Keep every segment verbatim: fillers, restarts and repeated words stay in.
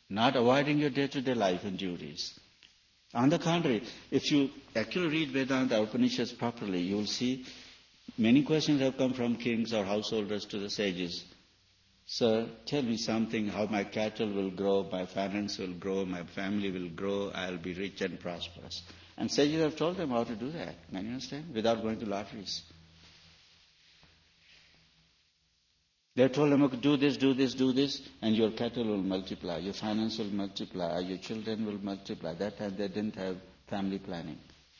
not avoiding your day-to-day life and duties. On the contrary, if you actually read Vedanta Upanishads properly, you will see many questions have come from kings or householders to the sages. Sir, tell me something, how my cattle will grow, my finance will grow, my family will grow, I'll be rich and prosperous. And sages have told them how to do that, can you understand? Without going to lotteries. They have told them, okay, do this, do this, do this, and your cattle will multiply, your finance will multiply, your children will multiply. That time they didn't have family planning.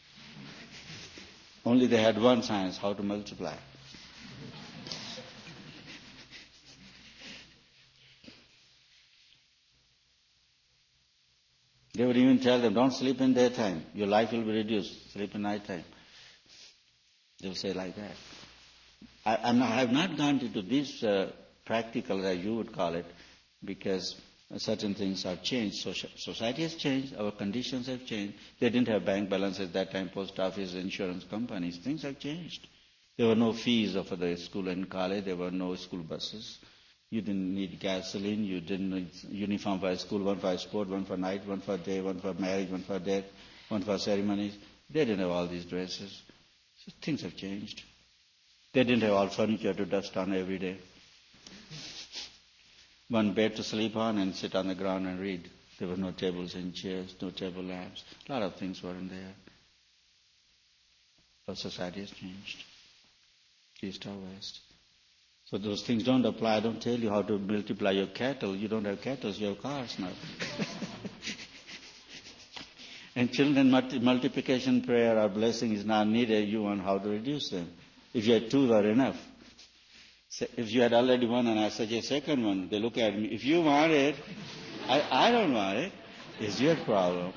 Only they had one science, how to multiply. They would even tell them, don't sleep in daytime, your life will be reduced, sleep in nighttime. They will say like that. I, I'm not, I have not gone into this uh, practical, as you would call it, because certain things have changed. So, society has changed, our conditions have changed. They didn't have bank balance at that time, post office, insurance companies. Things have changed. There were no fees for the school and college. There were no school buses. You didn't need gasoline. You didn't need uniform for school, one for sport, one for night, one for day, one for marriage, one for death, one for ceremonies. They didn't have all these dresses. So things have changed. They didn't have all furniture to dust on every day. One bed to sleep on and sit on the ground and read. There were no tables and chairs, no table lamps. A lot of things weren't there. But society has changed, east or west. So those things don't apply. I don't tell you how to multiply your cattle. You don't have cattle, you have cars now. And children multi- multiplication prayer or blessing is not needed. You want how to reduce them. If you had two, are enough. So if you had already one and I suggest second one, they look at me. If you want it, I, I don't want it. It's your problem.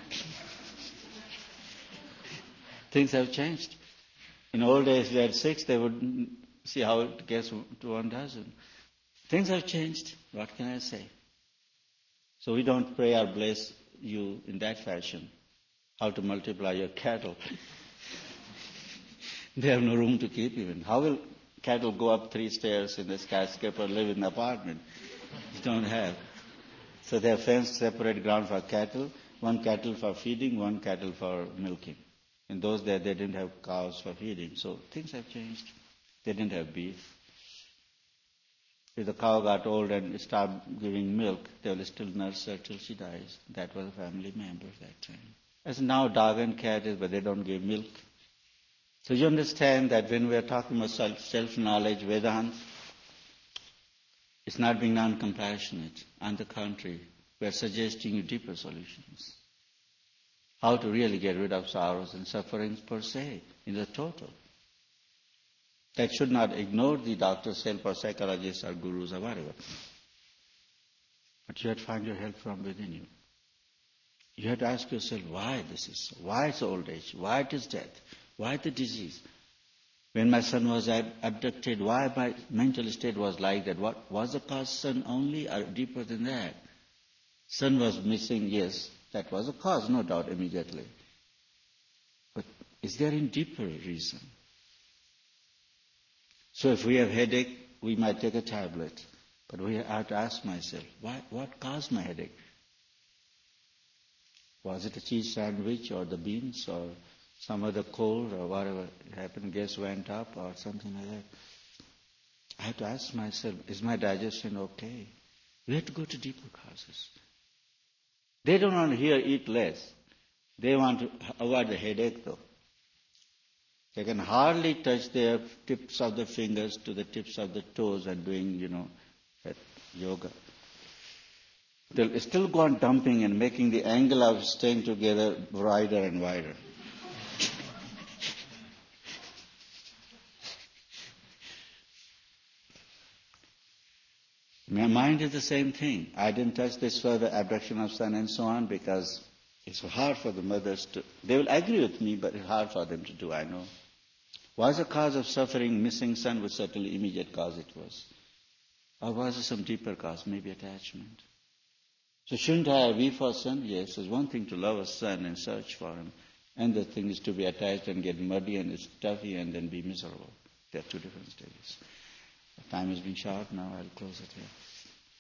Things have changed. In old days, they had six. They would see how it gets to one dozen. Things have changed. What can I say? So we don't pray or bless you in that fashion. How to multiply your cattle. They have no room to keep even. How will cattle go up three stairs in the skyscraper, live in an apartment? You don't have. So they have fenced separate ground for cattle, one cattle for feeding, one cattle for milking. In those days they didn't have cows for feeding. So things have changed. They didn't have beef. If the cow got old and stopped giving milk, they will still nurse her till she dies. That was a family member at that time. As now dog and cat is, but they don't give milk. So you understand that when we are talking about self, self-knowledge, Vedanta, it's not being non-compassionate. On the contrary, we are suggesting you deeper solutions. How to really get rid of sorrows and sufferings per se, in the total. That should not ignore the doctor's help or psychologists or gurus or whatever. But you have to find your help from within you. You have to ask yourself why this is so. Why it's old age? Why it is death? Why the disease? When my son was abducted, why my mental state was like that? What was the cause? Son only or deeper than that? Son was missing, yes, that was the cause, no doubt, immediately. But is there a deeper reason? So if we have headache, we might take a tablet. But we have to ask myself, why, what caused my headache? Was it a cheese sandwich or the beans or some other cold or whatever happened, gas went up or something like that? I have to ask myself, is my digestion okay? We have to go to deeper causes. They don't want to hear eat less. They want to avoid the headache though. They can hardly touch their tips of the fingers to the tips of the toes and doing, you know, that yoga. They'll still go on dumping and making the angle of staying together wider and wider. My mind is the same thing. I didn't touch this further abduction of son and so on because it's hard for the mothers to... They will agree with me, but it's hard for them to do, I know. Was the cause of suffering missing son? Was certainly immediate cause it was. Or was it some deeper cause, maybe attachment? So shouldn't I have we for son? Yes, it's one thing to love a son and search for him. And the thing is to be attached and get muddy and stuffy and then be miserable. They're two different stages. Time has been short, now I'll close it here.